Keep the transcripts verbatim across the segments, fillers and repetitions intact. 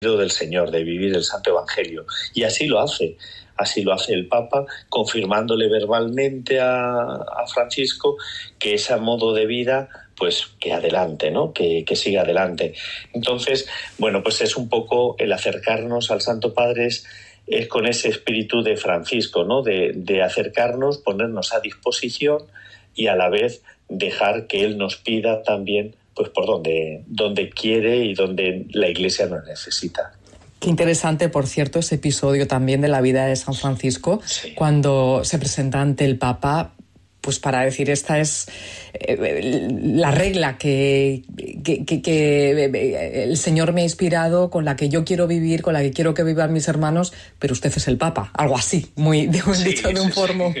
del Señor, de vivir el Santo Evangelio. Y así lo hace. Así lo hace el Papa, confirmándole verbalmente a, a Francisco que ese modo de vida, pues que adelante, ¿no? Que, que siga adelante. Entonces, bueno, pues es un poco el acercarnos al Santo Padre, es, es con ese espíritu de Francisco, ¿no? De, de acercarnos, ponernos a disposición y a la vez dejar que Él nos pida también, pues por donde, donde quiere y donde la Iglesia nos necesita. Qué interesante, por cierto, ese episodio también de la vida de San Francisco, sí. Cuando se presenta ante el Papa, pues para decir, esta es eh, la regla que, que, que, que el Señor me ha inspirado, con la que yo quiero vivir, con la que quiero que vivan mis hermanos, pero usted es el Papa, algo así, muy de un, sí, dicho de un sí, formo.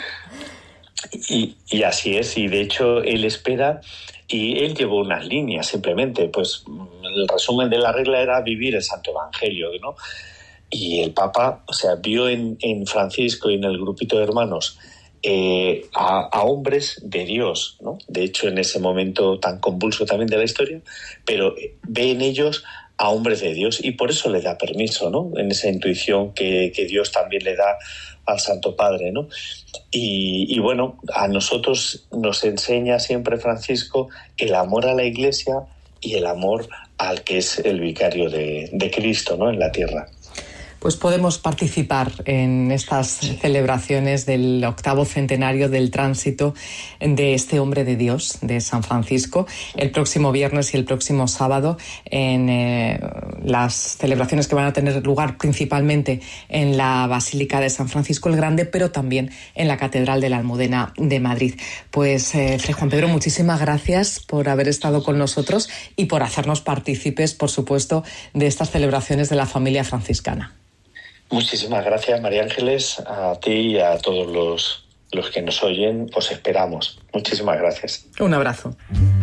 Sí. Y, y así es, y de hecho él espera... Y él llevó unas líneas, simplemente, pues el resumen de la regla era vivir el Santo Evangelio, ¿no? Y el Papa, o sea, vio en, en Francisco y en el grupito de hermanos eh, a, a hombres de Dios, ¿no? De hecho, en ese momento tan convulso también de la historia, pero ve en ellos a hombres de Dios y por eso le da permiso, ¿no? En esa intuición que, que Dios también le da al Santo Padre, ¿no? Y, y bueno, a nosotros nos enseña siempre Francisco el amor a la Iglesia y el amor al que es el vicario de, de Cristo, ¿no? En la tierra. Pues podemos participar en estas celebraciones del octavo centenario del tránsito de este hombre de Dios, de San Francisco, el próximo viernes y el próximo sábado en eh, las celebraciones que van a tener lugar principalmente en la Basílica de San Francisco el Grande, pero también en la Catedral de la Almudena de Madrid. Pues, eh, Fray Juan Pedro, muchísimas gracias por haber estado con nosotros y por hacernos partícipes, por supuesto, de estas celebraciones de la familia franciscana. Muchísimas gracias, María Ángeles, a ti y a todos los, los que nos oyen. Os esperamos. Muchísimas gracias. Un abrazo.